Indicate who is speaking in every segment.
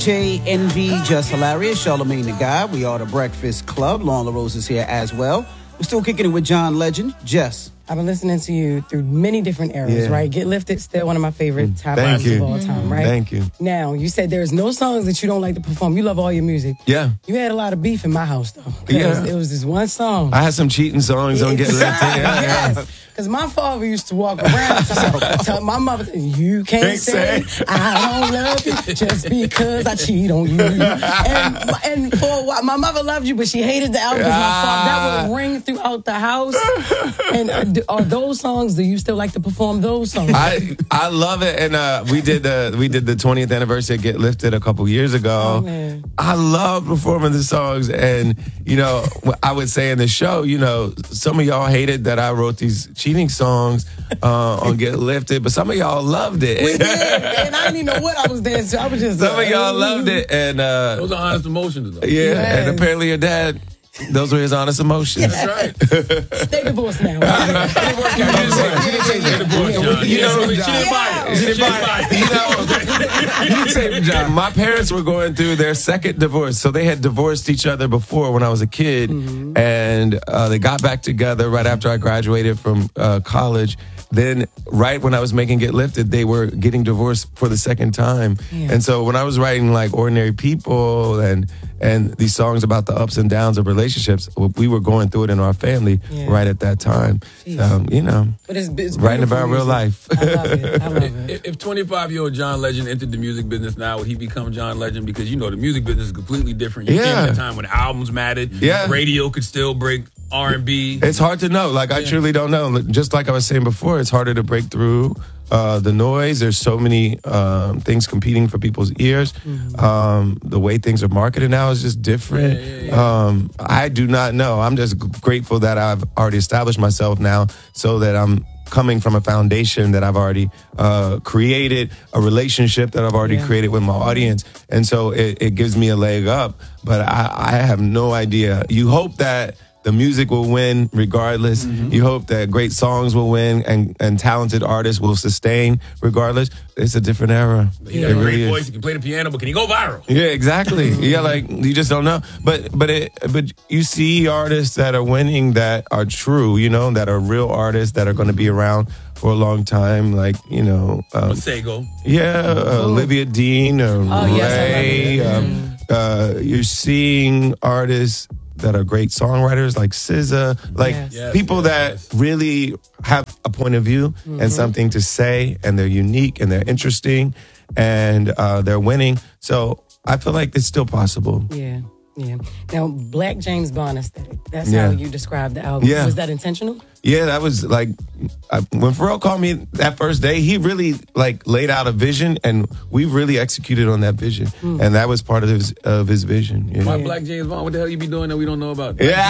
Speaker 1: Jay, Envy, Just Hilarious, Charlamagne the Guy. We are the Breakfast Club. Lauren LaRose is here as well. We're still kicking it with John Legend. Jess.
Speaker 2: I've been listening to you through many different eras, right? Get Lifted, still one of my favorite top
Speaker 3: Thank
Speaker 2: albums
Speaker 3: you.
Speaker 2: of all time, right?
Speaker 3: Thank you.
Speaker 2: Now, you said there's no songs that you don't like to perform. You love all your music.
Speaker 3: Yeah.
Speaker 2: You had a lot of beef in my house, though.
Speaker 3: Yeah.
Speaker 2: It was this one song.
Speaker 3: I had some cheating songs on Get Lifted.
Speaker 2: Yes. Because my father used to walk around and tell my mother, you can't say I don't love you just because I cheat on you. And for a while, my mother loved you, but she hated the album because my father, that would ring throughout the house. And are those songs, do you still like to perform those songs?
Speaker 3: I love it, and we did the 20th anniversary of Get Lifted a couple years ago.
Speaker 2: Oh, man.
Speaker 3: I love performing the songs, and I would say in the show, some of y'all hated that I wrote these cheating songs on Get Lifted, but some of y'all loved it.
Speaker 2: We did, and I didn't even know what I was dancing to. I was just
Speaker 3: some of y'all loved it, and
Speaker 4: those are honest emotions, though.
Speaker 3: yeah,
Speaker 2: Yes.
Speaker 3: and apparently your dad. Those were his honest emotions.
Speaker 4: That's right.
Speaker 2: They divorced now.
Speaker 4: You didn't say it.
Speaker 3: My parents were going through their second divorce, so they had divorced each other before when I was a kid, and they got back together right after I graduated from college. Then, right when I was making Get Lifted, they were getting divorced for the second time.
Speaker 2: Yeah.
Speaker 3: And so when I was writing like Ordinary People and these songs about the ups and downs of relationships, we were going through it in our family right at that time.
Speaker 2: But it's
Speaker 3: writing about real life.
Speaker 2: I love it. I love it.
Speaker 4: If 25-year-old John Legend entered the music business now, would he become John Legend? Because, the music business is completely different. You came at a time when albums mattered.
Speaker 3: Yeah.
Speaker 4: Radio could still break R&B.
Speaker 3: It's hard to know. I truly don't know. Just like I was saying before, it's harder to break through the noise. There's so many things competing for people's ears. The way things are marketed now is just different. I do not know. I'm just grateful that I've already established myself now so that I'm coming from a foundation that I've already created, a relationship that I've already created with my audience. And so it gives me a leg up. But I have no idea. You hope that the music will win regardless. You hope that great songs will win and talented artists will sustain regardless. It's a different era.
Speaker 4: He got a great voice. He can play the piano, but can he go viral?
Speaker 3: Yeah, exactly. You just don't know. But you see artists that are winning that are true, that are real artists that are going to be around for a long time, like,
Speaker 4: Masego.
Speaker 3: Olivia Dean or Ray.
Speaker 2: Yes,
Speaker 3: You're seeing artists that are great songwriters like SZA, like people that really have a point of view and something to say, and they're unique and they're interesting and they're winning. So I feel like it's still possible.
Speaker 2: Yeah. Now, Black James Bond aesthetic. That's how you described the album.
Speaker 3: Yeah.
Speaker 2: Was that intentional?
Speaker 3: Yeah, that was when Pharrell called me that first day, he really laid out a vision, and we really executed on that vision, and that was part of his vision.
Speaker 4: Why Black James Bond? What the hell you be doing that we don't know about?
Speaker 3: Yeah,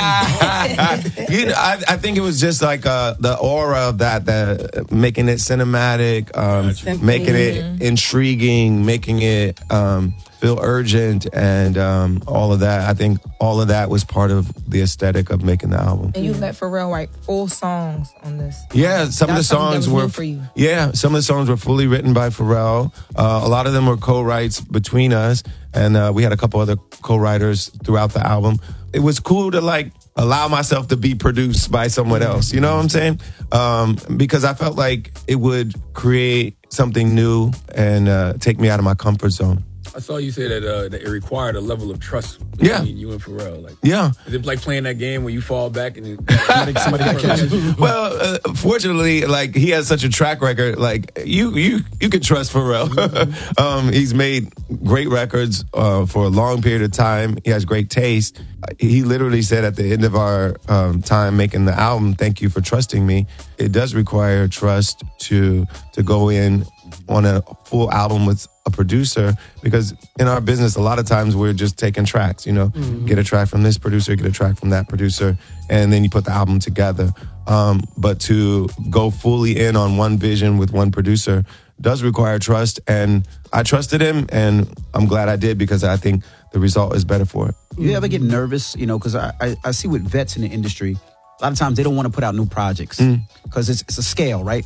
Speaker 3: I think it was just like the aura of that making it cinematic, making it intriguing, making it feel urgent, and all of that. I think all of that was part of the aesthetic of making the album.
Speaker 5: And you let Pharrell write full songs on this.
Speaker 3: Yeah, some of the
Speaker 5: That's something
Speaker 3: songs
Speaker 5: that was
Speaker 3: were
Speaker 5: new for you.
Speaker 3: Yeah, some of the songs were fully written by Pharrell. A lot of them were co-writes between us, and we had a couple other co-writers throughout the album. It was cool to allow myself to be produced by someone else. You know what I'm saying? Because I felt like it would create something new and take me out of my comfort zone.
Speaker 4: I saw you say that it required a level of trust between you and Pharrell. Is it like playing that game where you fall back and somebody catches you?
Speaker 3: Well, fortunately, he has such a track record. You can trust Pharrell. He's made great records for a long period of time. He has great taste. He literally said at the end of our time making the album, "Thank you for trusting me." It does require trust to go in on a full album with a producer, because in our business a lot of times we're just taking tracks, get a track from this producer, get a track from that producer, and then you put the album together. But to go fully in on one vision with one producer does require trust, and I trusted him, and I'm glad I did, because I think the result is better for it.
Speaker 1: You ever get nervous, because I see with vets in the industry, a lot of times they don't want to put out new projects because it's a scale, right?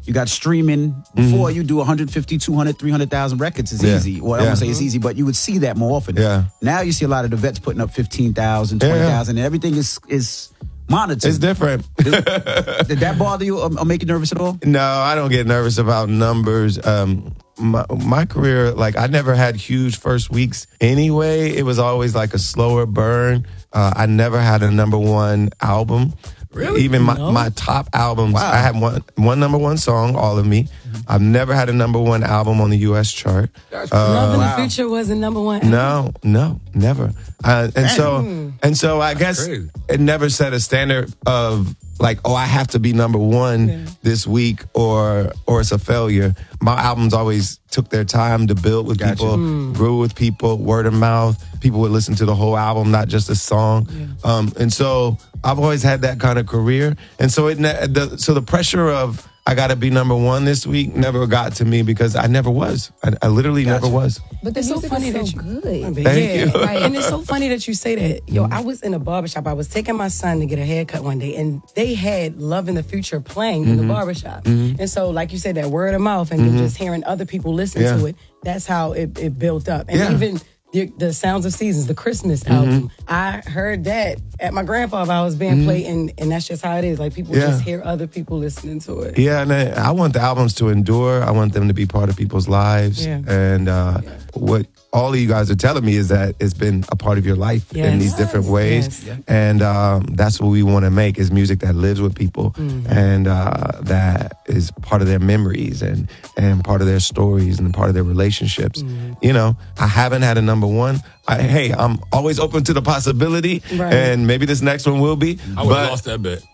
Speaker 1: You got streaming. Before you do 150, 200, 300,000 records is easy. Well, I don't want to say it's easy, but you would see that more often.
Speaker 3: Yeah.
Speaker 1: Now you see a lot of the vets putting up 15,000, 20,000, and everything is monitored.
Speaker 3: It's different.
Speaker 1: Did that bother you or make you nervous at all?
Speaker 3: No, I don't get nervous about numbers. My career, like, I never had huge first weeks anyway. It was always like a slower burn. I never had a number one album.
Speaker 4: Really?
Speaker 3: Even my top albums,
Speaker 1: Wow.
Speaker 3: I had one number one song, All of Me. I've never had a number one album on the U.S. chart.
Speaker 2: Love in the Future wasn't number one.
Speaker 3: No, never. And so I guess
Speaker 4: crazy.
Speaker 3: it never set a standard of like, oh, I have to be number one this week or it's a failure. My albums always took their time to build with people, grew with people, word of mouth. People would listen to the whole album, not just a song. And so I've always had that kind of career. And so so the pressure of I got to be number one this week never got to me because I never was. I literally never was.
Speaker 5: But the
Speaker 2: It's so
Speaker 5: music
Speaker 2: funny
Speaker 5: is
Speaker 2: that
Speaker 5: so
Speaker 2: you-
Speaker 5: good.
Speaker 3: Thank you.
Speaker 2: And it's so funny that you say that. Yo, I was in a barbershop. I was taking my son to get a haircut one day, and they had Love in the Future playing in the barbershop. And so, like you said, that word of mouth and then just hearing other people listen to it, that's how it built up. And even the Sounds of Seasons, the Christmas album, I heard that at my grandfather's house being played, and that's just how it is. Like, people just hear other people listening to it.
Speaker 3: Yeah, and I want the albums to endure. I want them to be part of people's lives.
Speaker 2: Yeah.
Speaker 3: And what all of you guys are telling me is that it's been a part of your life in these different ways.
Speaker 2: Yes.
Speaker 3: And that's what we want to make is music that lives with people and that is part of their memories and part of their stories and part of their relationships. You know, I haven't had a number one. Hey, I'm always open to the possibility, and maybe this next one will be.
Speaker 4: I would have lost that bet.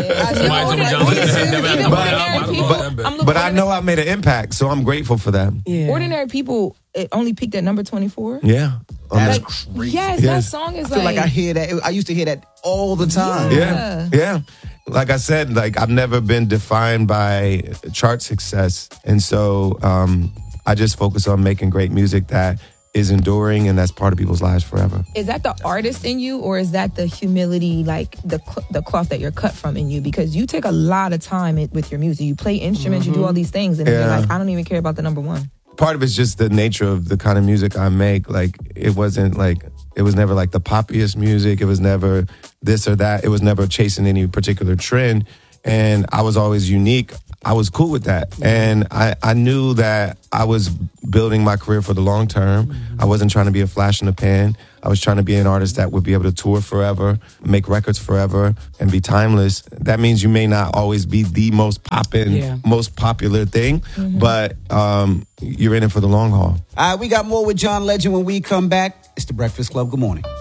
Speaker 3: But I know I made an impact, so I'm grateful for that.
Speaker 2: Yeah.
Speaker 5: Ordinary People, it only peaked at number 24.
Speaker 3: Yeah.
Speaker 1: That's
Speaker 5: Like,
Speaker 1: crazy.
Speaker 5: yes, that song is
Speaker 1: I feel like I hear that. I used to hear that all the time.
Speaker 3: Yeah. Like I said, like I've never been defined by chart success. And so I just focus on making great music that is enduring and that's part of people's lives forever.
Speaker 5: Is that the artist in you, or is that the humility, like the cloth that you're cut from in you? Because you take a lot of time with your music. You play instruments, you do all these things, and then you're like, I don't even care about the number one.
Speaker 3: Part of it's just the nature of the kind of music I make. Like it was never like the poppiest music. It was never this or that. It was never chasing any particular trend. And I was always unique. I was cool with that. And I knew that I was building my career for the long term. I wasn't trying to be a flash in the pan. I was trying to be an artist that would be able to tour forever, make records forever, and be timeless. That means you may not always be the most poppin', most popular thing, but you're in it for the long haul.
Speaker 1: All right, we got more with John Legend when we come back. It's The Breakfast Club. Good morning.